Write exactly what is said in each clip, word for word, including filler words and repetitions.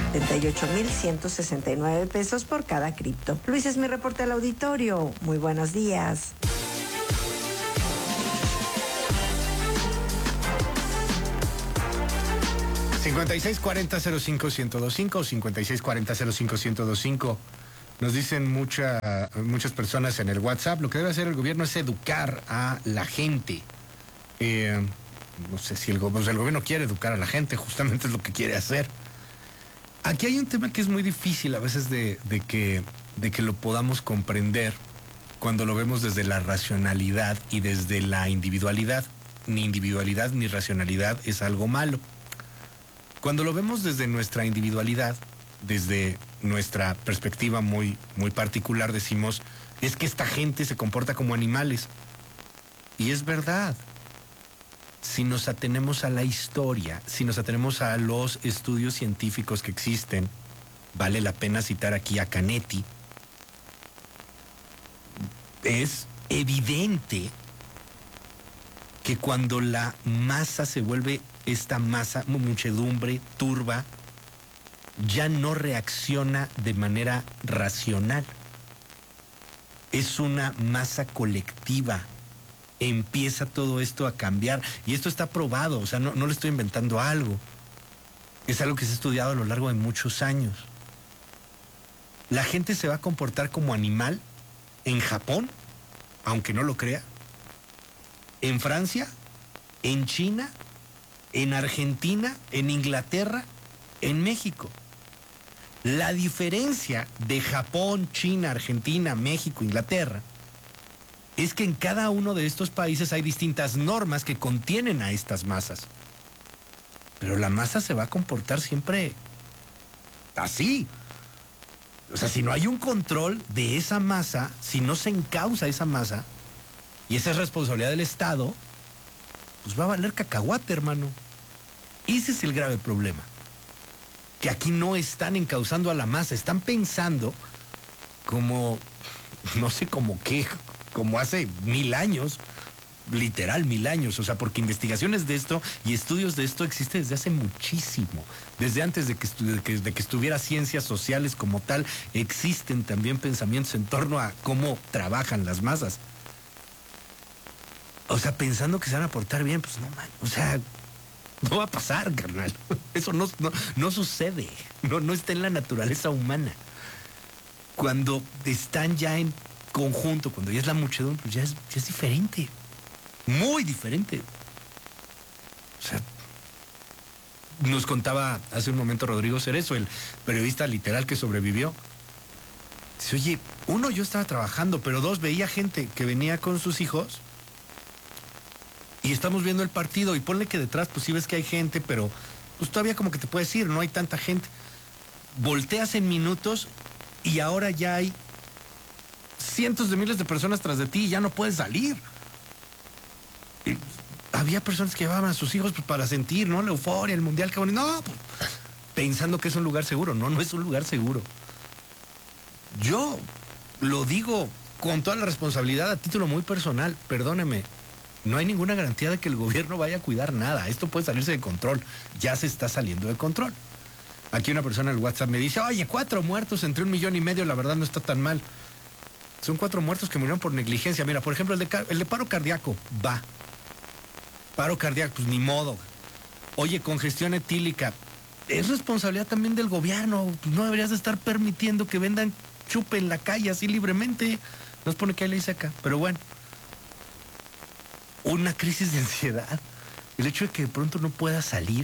setenta y ocho mil ciento sesenta y nueve pesos por cada cripto. Luis, es mi reporte al auditorio. Muy buenos días. cincuenta y seis cuarenta cero cinco ciento veinticinco, cincuenta y seis cuarenta cero cinco ciento veinticinco. Nos dicen mucha, muchas personas en el WhatsApp, lo que debe hacer el gobierno es educar a la gente. Eh, no sé si el, pues el gobierno quiere educar a la gente, justamente es lo que quiere hacer. Aquí hay un tema que es muy difícil a veces de, de, que, de que lo podamos comprender cuando lo vemos desde la racionalidad y desde la individualidad. Ni individualidad ni racionalidad es algo malo. Cuando lo vemos desde nuestra individualidad, desde nuestra perspectiva muy, muy particular, decimos, es que esta gente se comporta como animales. Y es verdad. Si nos atenemos a la historia, si nos atenemos a los estudios científicos que existen, vale la pena citar aquí a Canetti, es evidente que cuando la masa se vuelve esta masa, muchedumbre, turba, ya no reacciona de manera racional. Es una masa colectiva. Empieza todo esto a cambiar. Y esto está probado, o sea, no, no le estoy inventando algo. Es algo que se ha estudiado a lo largo de muchos años. La gente se va a comportar como animal en Japón, aunque no lo crea, en Francia, en China, en Argentina, en Inglaterra, en México. La diferencia de Japón, China, Argentina, México, Inglaterra, es que en cada uno de estos países hay distintas normas que contienen a estas masas. Pero la masa se va a comportar siempre así. O sea, si no hay un control de esa masa, si no se encausa esa masa, y esa es responsabilidad del Estado, pues va a valer cacahuate, hermano. Ese es el grave problema. Que aquí no están encauzando a la masa, están pensando como, no sé cómo qué, como hace mil años, literal mil años, o sea, porque investigaciones de esto y estudios de esto existen desde hace muchísimo. Desde antes de que, de que, de que estuviera ciencias sociales como tal, existen también pensamientos en torno a cómo trabajan las masas. O sea, pensando que se van a portar bien, pues no, man, o sea, no va a pasar, carnal. Eso no, no, no sucede, no, no está en la naturaleza humana. Cuando están ya en conjunto, cuando ya es la muchedumbre, pues ya es, ya es diferente, muy diferente. O sea, nos contaba hace un momento Rodrigo Cerezo, el periodista literal que sobrevivió. Dice, oye, uno, yo estaba trabajando, pero dos, veía gente que venía con sus hijos y estamos viendo el partido y ponle que detrás pues sí ves que hay gente, pero pues todavía como que te puedes ir, no hay tanta gente. Volteas en minutos y ahora ya hay cientos de miles de personas tras de ti y ya no puedes salir. Y había personas que llevaban a sus hijos pues, para sentir, ¿no? La euforia, el mundial, que bueno, no, pues, pensando que es un lugar seguro. No, no es un lugar seguro. Yo lo digo con toda la responsabilidad a título muy personal, perdóneme. No hay ninguna garantía de que el gobierno vaya a cuidar nada. Esto puede salirse de control. Ya se está saliendo de control. Aquí una persona en el WhatsApp me dice, oye, cuatro muertos entre un millón y medio, la verdad no está tan mal. Son cuatro muertos que murieron por negligencia. Mira, por ejemplo, el de, el de paro cardíaco, va. Paro cardíaco, pues ni modo. Oye, congestión etílica, es responsabilidad también del gobierno. No deberías de estar permitiendo que vendan chupe en la calle así libremente. No se pone que hay ley seca, pero bueno. Una crisis de ansiedad, el hecho de que de pronto no pueda salir.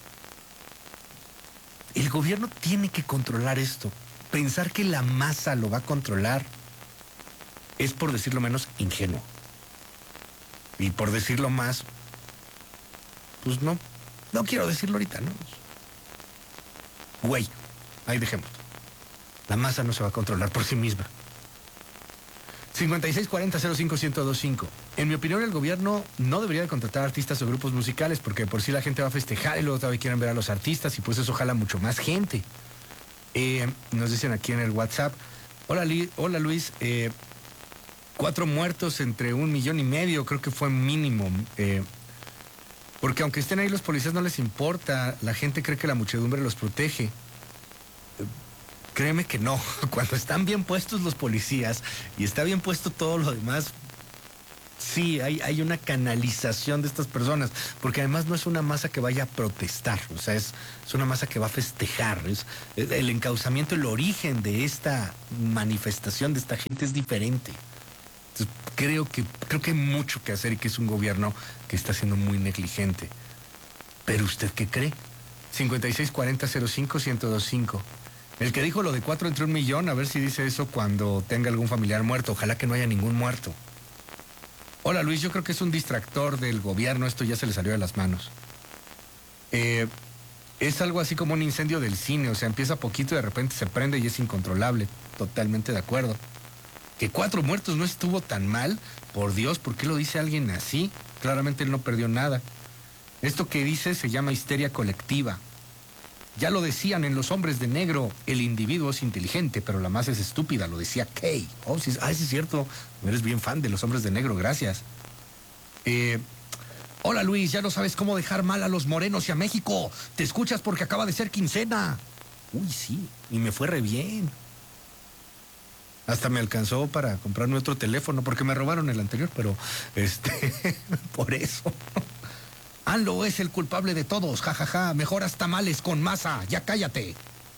El gobierno tiene que controlar esto. Pensar que la masa lo va a controlar es, por decirlo menos, ingenuo. Y por decirlo más, pues no, no quiero decirlo ahorita, ¿no? Güey, ahí dejemos. La masa no se va a controlar por sí misma. cincuenta y seis cuarenta cero cinco ciento veinticinco. En mi opinión, el gobierno no debería de contratar artistas o grupos musicales porque por sí la gente va a festejar y luego todavía quieren ver a los artistas y pues eso jala mucho más gente. Eh, nos dicen aquí en el WhatsApp, hola, Li, hola Luis, eh, cuatro muertos entre un millón y medio, creo que fue mínimo. Eh, porque aunque estén ahí los policías no les importa, la gente cree que la muchedumbre los protege. Créeme que no. Cuando están bien puestos los policías y está bien puesto todo lo demás, sí, hay, hay una canalización de estas personas, porque además no es una masa que vaya a protestar, o sea, es, es una masa que va a festejar. Es, el encauzamiento, el origen de esta manifestación de esta gente es diferente. Entonces, creo que, creo que hay mucho que hacer y que es un gobierno que está siendo muy negligente. ¿Pero usted qué cree? cincuenta y seis cuarenta cero cinco ciento veinticinco. El que dijo lo de cuatro entre un millón, a ver si dice eso cuando tenga algún familiar muerto. Ojalá que no haya ningún muerto. Hola Luis, yo creo que es un distractor del gobierno, esto ya se le salió de las manos. Eh, es algo así como un incendio del cine, o sea, empieza poquito y de repente se prende y es incontrolable. Totalmente de acuerdo. Que cuatro muertos no estuvo tan mal, por Dios, ¿por qué lo dice alguien así? Claramente él no perdió nada. Esto que dice se llama histeria colectiva. Ya lo decían en Los Hombres de Negro, el individuo es inteligente, pero la masa es estúpida, lo decía Kay. Oh, sí, ah, sí es cierto, eres bien fan de Los Hombres de Negro, gracias. Eh, hola Luis, ya no sabes cómo dejar mal a los morenos y a México. Te escuchas porque acaba de ser quincena. Uy, sí, y me fue re bien. Hasta me alcanzó para comprarme otro teléfono, porque me robaron el anterior, pero este, por eso. AMLO es el culpable de todos, jajaja, ja, ja. Mejoras tamales con masa, ya cállate.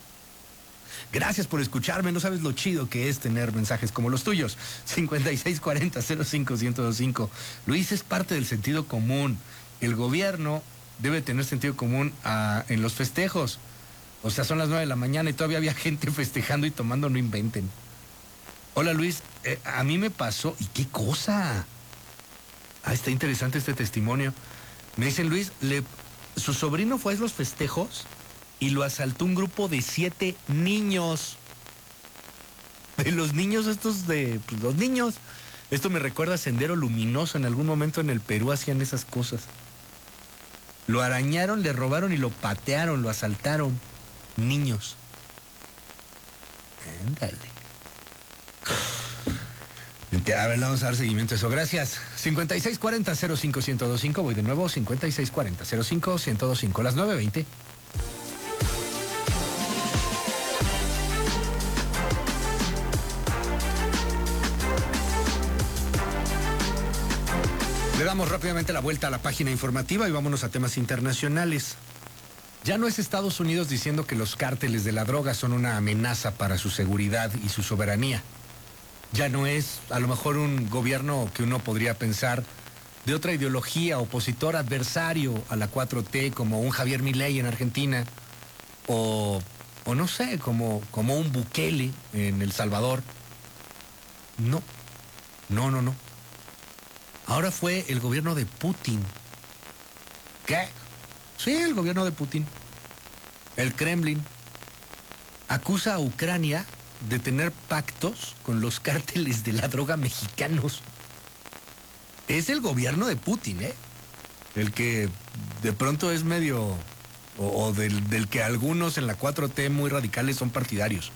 Gracias por escucharme, no sabes lo chido que es tener mensajes como los tuyos. cincuenta y seis cuarenta cero cinco ciento veinticinco. Luis, es parte del sentido común. El gobierno debe tener sentido común a, en los festejos. O sea, son las nueve de la mañana y todavía había gente festejando y tomando, no inventen. Hola Luis, eh, a mí me pasó, ¿y qué cosa? Ah, está interesante este testimonio. Me dicen, Luis, le, su sobrino fue a los festejos y lo asaltó un grupo de siete niños. De los niños estos de... Pues, los niños. Esto me recuerda a Sendero Luminoso. En algún momento en el Perú hacían esas cosas. Lo arañaron, le robaron y lo patearon, lo asaltaron. Niños. Ándale. A ver, vamos a dar seguimiento a eso. Gracias. cincuenta y seis cuarenta cero cinco ciento veinticinco. Voy de nuevo. cincuenta y seis cuarenta cero cinco ciento veinticinco. Las nueve veinte. Le damos rápidamente la vuelta a la página informativa y vámonos a temas internacionales. Ya no es Estados Unidos diciendo que los cárteles de la droga son una amenaza para su seguridad y su soberanía. Ya no es, a lo mejor, un gobierno que uno podría pensar de otra ideología, opositor, adversario a la cuatro T, como un Javier Milei en Argentina, o, o no sé, como, como un Bukele en El Salvador. No, no, no, no. Ahora fue el gobierno de Putin. ¿Qué? Sí, el gobierno de Putin. El Kremlin acusa a Ucrania de tener pactos con los cárteles de la droga mexicanos. Es el gobierno de Putin, ¿eh? El que de pronto es medio... o, o del, del que algunos en la cuatro T muy radicales son partidarios.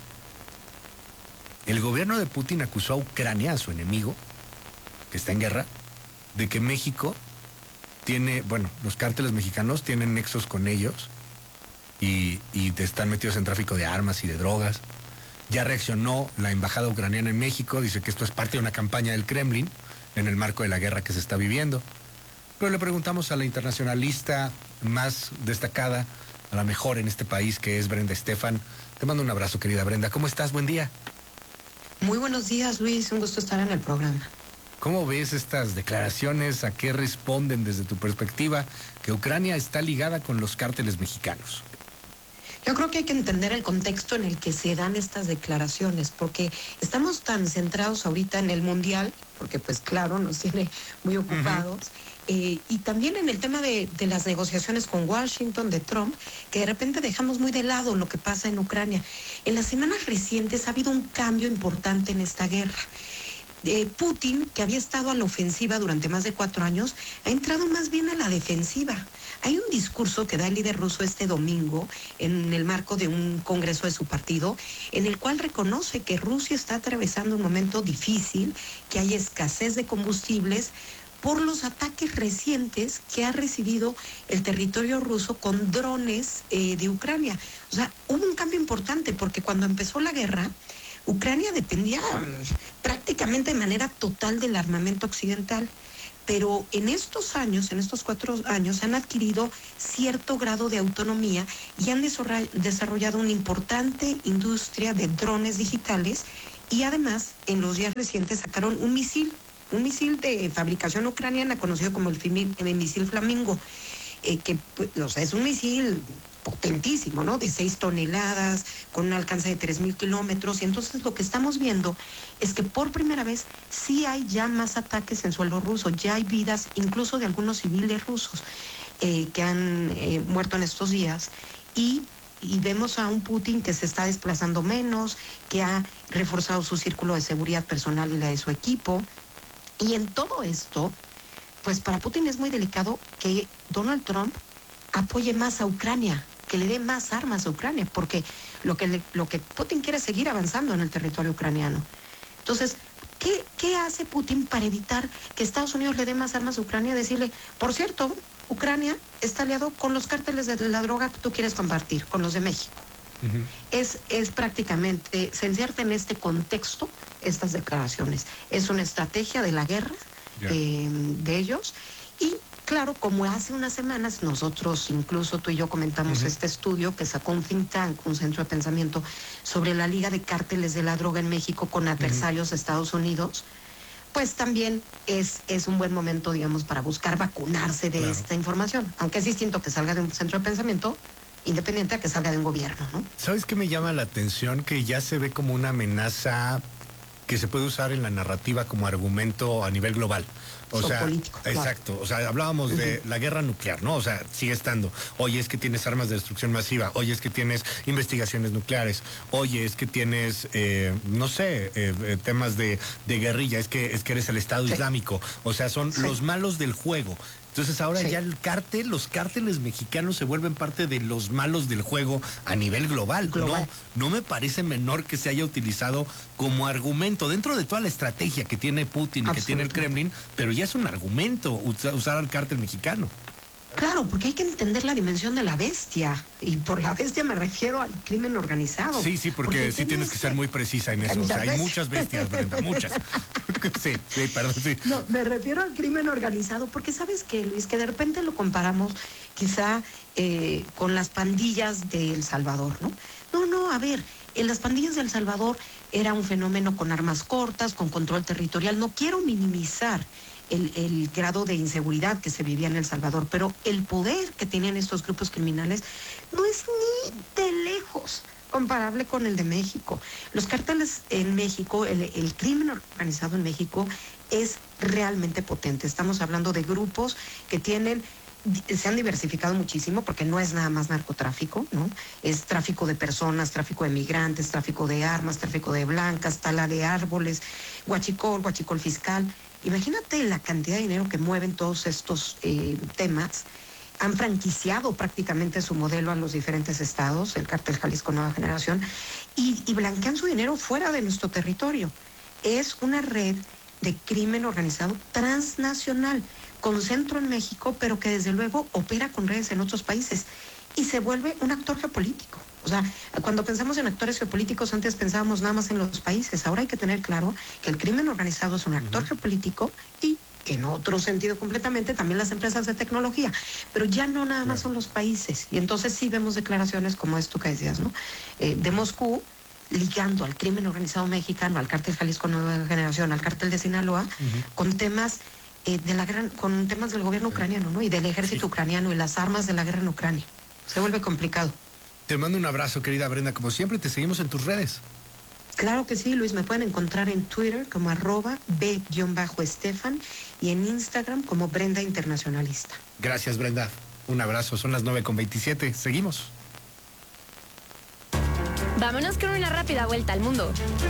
El gobierno de Putin acusó a Ucrania, a su enemigo, que está en guerra, de que México tiene... bueno, los cárteles mexicanos tienen nexos con ellos y, y están metidos en tráfico de armas y de drogas. Ya reaccionó la embajada ucraniana en México, dice que esto es parte de una campaña del Kremlin en el marco de la guerra que se está viviendo. Pero le preguntamos a la internacionalista más destacada, a la mejor en este país, que es Brenda Estefan. Te mando un abrazo, querida Brenda. ¿Cómo estás? Buen día. Muy buenos días, Luis. Un gusto estar en el programa. ¿Cómo ves estas declaraciones? ¿A qué responden desde tu perspectiva que Ucrania está ligada con los cárteles mexicanos? Yo creo que hay que entender el contexto en el que se dan estas declaraciones, porque estamos tan centrados ahorita en el Mundial, porque pues claro, nos tiene muy ocupados, uh-huh. eh, y también en el tema de, de las negociaciones con Washington, de Trump, que de repente dejamos muy de lado lo que pasa en Ucrania. En las semanas recientes ha habido un cambio importante en esta guerra. Eh, Putin, que había estado a la ofensiva durante más de cuatro años, ha entrado más bien a la defensiva. Hay un discurso que da el líder ruso este domingo en el marco de un congreso de su partido, en el cual reconoce que Rusia está atravesando un momento difícil, que hay escasez de combustibles, por los ataques recientes que ha recibido el territorio ruso con drones eh, de Ucrania. O sea, hubo un cambio importante porque cuando empezó la guerra, Ucrania dependía prácticamente de manera total del armamento occidental. Pero en estos años, en estos cuatro años, han adquirido cierto grado de autonomía y han desarrollado una importante industria de drones digitales y además, en los días recientes, sacaron un misil, un misil de fabricación ucraniana conocido como el, el misil Flamingo, eh, que pues, o sea, es un misil potentísimo, ¿no? De seis toneladas, con un alcance de tres mil kilómetros. Y entonces lo que estamos viendo es que por primera vez sí hay ya más ataques en suelo ruso, ya hay vidas incluso de algunos civiles rusos eh, que han eh, muerto en estos días. Y, y vemos a un Putin que se está desplazando menos, que ha reforzado su círculo de seguridad personal y la de su equipo. Y en todo esto, pues para Putin es muy delicado que Donald Trump apoye más a Ucrania, que le dé más armas a Ucrania, porque lo que, le, lo que Putin quiere es seguir avanzando en el territorio ucraniano. Entonces, ¿qué, ¿qué hace Putin para evitar que Estados Unidos le dé más armas a Ucrania? Decirle, por cierto, Ucrania está aliado con los cárteles de la droga que tú quieres compartir, con los de México. Uh-huh. Es, es prácticamente, se inserta en este contexto estas declaraciones. Es una estrategia de la guerra yeah. eh, de ellos. Y claro, como hace unas semanas nosotros, incluso tú y yo comentamos uh-huh. este estudio que sacó un think tank, un centro de pensamiento sobre la Liga de Cárteles de la Droga en México con adversarios uh-huh. de Estados Unidos, pues también es, es un buen momento, digamos, para buscar vacunarse de claro. esta información. Aunque es distinto que salga de un centro de pensamiento independiente a que salga de un gobierno, ¿no? ¿Sabes qué me llama la atención? Que ya se ve como una amenaza que se puede usar en la narrativa como argumento a nivel global. O sea, político, exacto. Claro. O sea, hablábamos uh-huh. de la guerra nuclear, ¿no? O sea, sigue estando. Oye, es que tienes armas de destrucción masiva. Oye, es que tienes investigaciones nucleares. Oye, es que tienes, eh, no sé, eh, temas de, de guerrilla. Es que, es que eres el Estado sí. Islámico. O sea, son sí. los malos del juego. Entonces ahora sí. ya el cártel, los cárteles mexicanos se vuelven parte de los malos del juego a nivel global. global. No, no me parece menor que se haya utilizado como argumento dentro de toda la estrategia que tiene Putin y que tiene el Kremlin, pero ya es un argumento usar al cártel mexicano. Claro, porque hay que entender la dimensión de la bestia. Y por la bestia me refiero al crimen organizado. Sí, sí, porque, porque sí tienes que ser muy precisa en eso. O sea, hay muchas bestias, Brenda, muchas. Sí, sí, perdón, sí. No, me refiero al crimen organizado, porque sabes que, Luis, que de repente lo comparamos quizá eh, con las pandillas de El Salvador, ¿no? No, no, a ver, en las pandillas de El Salvador era un fenómeno con armas cortas, con control territorial. No quiero minimizar El, el grado de inseguridad que se vivía en El Salvador, pero el poder que tenían estos grupos criminales no es ni de lejos comparable con el de México. Los cárteles en México, el, el crimen organizado en México es realmente potente. Estamos hablando de grupos que tienen, se han diversificado muchísimo porque no es nada más narcotráfico, ¿no? Es tráfico de personas, tráfico de migrantes, tráfico de armas, tráfico de blancas, tala de árboles, huachicol, huachicol fiscal. Imagínate la cantidad de dinero que mueven todos estos eh, temas. Han franquiciado prácticamente su modelo a los diferentes estados, el cártel Jalisco Nueva Generación, y, y blanquean su dinero fuera de nuestro territorio. Es una red de crimen organizado transnacional, con centro en México, pero que desde luego opera con redes en otros países y se vuelve un actor geopolítico. O sea, cuando pensamos en actores geopolíticos, antes pensábamos nada más en los países. Ahora hay que tener claro que el crimen organizado es un actor uh-huh. geopolítico y, en otro sentido completamente, también las empresas de tecnología. Pero ya no nada más son los países. Y entonces sí vemos declaraciones como esto que decías, ¿no? Eh, de Moscú, ligando al crimen organizado mexicano, al cártel Jalisco Nueva Generación, al cártel de Sinaloa, uh-huh. con temas eh, de la gran, con temas del gobierno ucraniano, ¿no? Y del ejército sí. ucraniano y las armas de la guerra en Ucrania. Se vuelve complicado. Te mando un abrazo, querida Brenda. Como siempre, te seguimos en tus redes. Claro que sí, Luis. Me pueden encontrar en Twitter como arroba B-Estefan y en Instagram como Brenda Internacionalista. Gracias, Brenda. Un abrazo. Son las nueve con veintisiete. Seguimos. Vámonos con una rápida vuelta al mundo.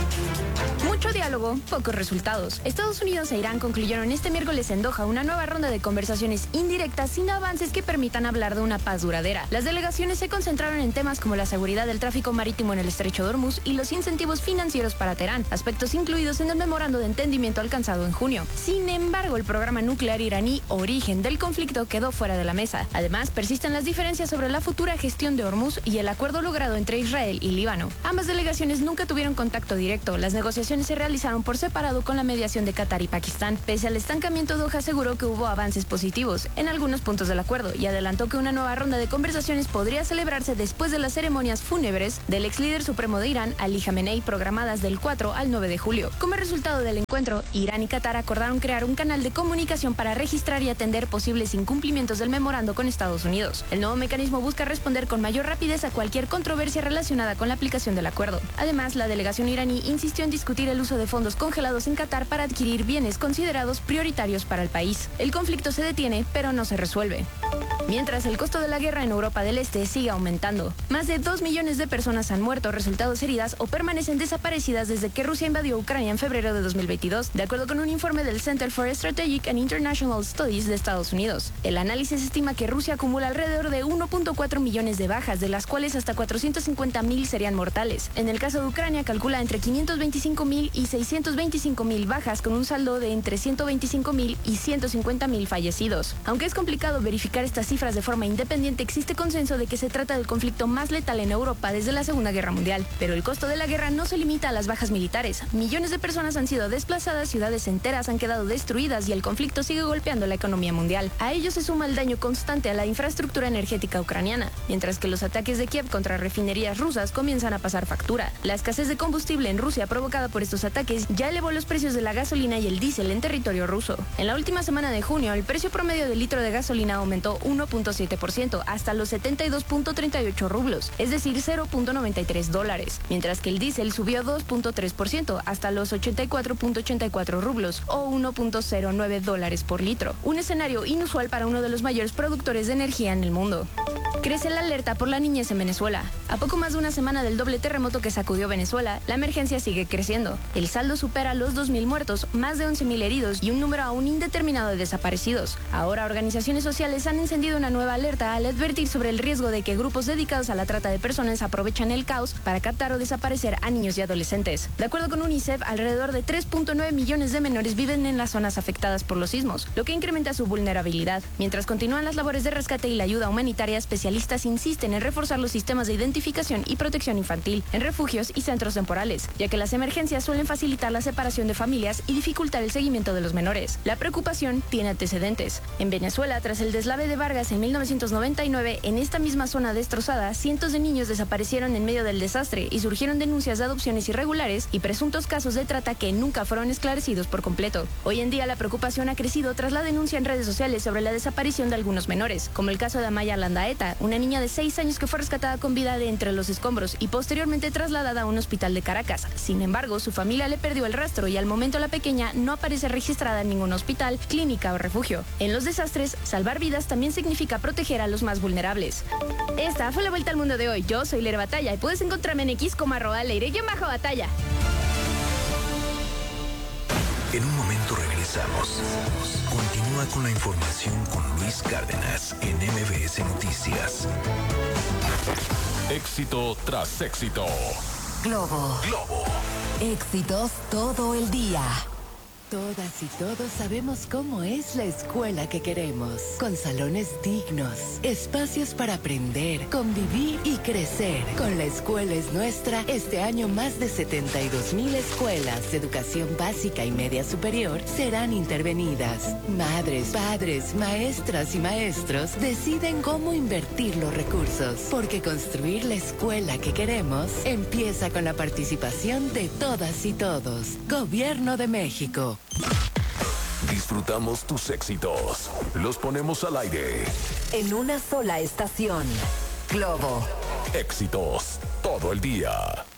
Mucho diálogo, pocos resultados. Estados Unidos e Irán concluyeron este miércoles en Doha una nueva ronda de conversaciones indirectas sin avances que permitan hablar de una paz duradera. Las delegaciones se concentraron en temas como la seguridad del tráfico marítimo en el estrecho de Hormuz y los incentivos financieros para Teherán, aspectos incluidos en el memorando de entendimiento alcanzado en junio. Sin embargo, el programa nuclear iraní, origen del conflicto, quedó fuera de la mesa. Además, persisten las diferencias sobre la futura gestión de Hormuz y el acuerdo logrado entre Israel y Líbano. Ambas delegaciones nunca tuvieron contacto directo. Las negociaciones se realizaron por separado con la mediación de Qatar y Pakistán. Pese al estancamiento, Doha aseguró que hubo avances positivos en algunos puntos del acuerdo y adelantó que una nueva ronda de conversaciones podría celebrarse después de las ceremonias fúnebres del ex líder supremo de Irán, Ali Jamenei, programadas del cuatro al nueve de julio. Como resultado del encuentro, Irán y Qatar acordaron crear un canal de comunicación para registrar y atender posibles incumplimientos del memorando con Estados Unidos. El nuevo mecanismo busca responder con mayor rapidez a cualquier controversia relacionada con la aplicación del acuerdo. Además, la delegación iraní insistió en discutir el uso de fondos congelados en Qatar para adquirir bienes considerados prioritarios para el país. El conflicto se detiene, pero no se resuelve. Mientras el costo de la guerra en Europa del Este sigue aumentando. Más de dos millones de personas han muerto, resultados heridas o permanecen desaparecidas desde que Rusia invadió Ucrania en febrero de dos mil veintidós, de acuerdo con un informe del Center for Strategic and International Studies de Estados Unidos. El análisis estima que Rusia acumula alrededor de uno punto cuatro millones de bajas, de las cuales hasta cuatrocientos cincuenta mil serían mortales. En el caso de Ucrania, calcula entre quinientos veinticinco mil y seiscientos veinticinco mil bajas, con un saldo de entre ciento veinticinco mil y ciento cincuenta mil fallecidos. Aunque es complicado verificar estas cifras de forma independiente, existe consenso de que se trata del conflicto más letal en Europa desde la Segunda Guerra Mundial. Pero el costo de la guerra no se limita a las bajas militares. Millones de personas han sido desplazadas, ciudades enteras han quedado destruidas y el conflicto sigue golpeando la economía mundial. A ello se suma el daño constante a la infraestructura energética ucraniana, mientras que los ataques de Kiev contra refinerías rusas comienzan a pasar factura. La escasez de combustible en Rusia provocada por estos ataques ya elevó los precios de la gasolina y el diésel en territorio ruso. En la última semana de junio, el precio promedio del litro de gasolina aumentó uno punto siete por ciento hasta los setenta y dos punto treinta y ocho rublos, es decir, cero punto noventa y tres dólares, mientras que el diésel subió dos punto tres por ciento hasta los ochenta y cuatro punto ochenta y cuatro rublos o uno punto cero nueve dólares por litro. Un escenario inusual para uno de los mayores productores de energía en el mundo. Crece la alerta por la niñez en Venezuela. A poco más de una semana del doble terremoto que sacudió Venezuela, la emergencia sigue creciendo. El saldo supera los dos mil muertos, más de once mil heridos y un número aún indeterminado de desaparecidos. Ahora, organizaciones sociales han encendido una nueva alerta al advertir sobre el riesgo de que grupos dedicados a la trata de personas aprovechan el caos para captar o desaparecer a niños y adolescentes. De acuerdo con UNICEF, alrededor de tres punto nueve millones de menores viven en las zonas afectadas por los sismos, lo que incrementa su vulnerabilidad. Mientras continúan las labores de rescate y la ayuda humanitaria, especialistas insisten en reforzar los sistemas de identificación y protección infantil en refugios y centros temporales, ya que las emergencias suelen facilitar la separación de familias y dificultar el seguimiento de los menores. La preocupación tiene antecedentes. En Venezuela, tras el deslave de Vargas en mil novecientos noventa y nueve, en esta misma zona destrozada, cientos de niños desaparecieron en medio del desastre y surgieron denuncias de adopciones irregulares y presuntos casos de trata que nunca fueron esclarecidos por completo. Hoy en día, la preocupación ha crecido tras la denuncia en redes sociales sobre la desaparición de algunos menores, como el caso de Amaya Landaeta, una niña de seis años que fue rescatada con vida de entre los escombros y posteriormente trasladada a un hospital de Caracas. Sin embargo, su familia le perdió el rastro y al momento la pequeña no aparece registrada en ningún hospital, clínica o refugio. En los desastres, salvar vidas también significa proteger a los más vulnerables. Esta fue la vuelta al mundo de hoy. Yo soy Leire Batalla y puedes encontrarme en X como arroba Leire-Batalla. En un momento regresamos. Continúa con la información con Luis Cárdenas en M B S Noticias. Éxito tras éxito. Globo. Globo. Éxitos todo el día. Todas y todos sabemos cómo es la escuela que queremos, con salones dignos, espacios para aprender, convivir y crecer. Con La Escuela es Nuestra, este año más de setenta y dos mil escuelas de educación básica y media superior serán intervenidas. Madres, padres, maestras y maestros deciden cómo invertir los recursos, porque construir la escuela que queremos empieza con la participación de todas y todos. Gobierno de México. Disfrutamos tus éxitos. Los ponemos al aire. En una sola estación. Globo. Éxitos todo el día.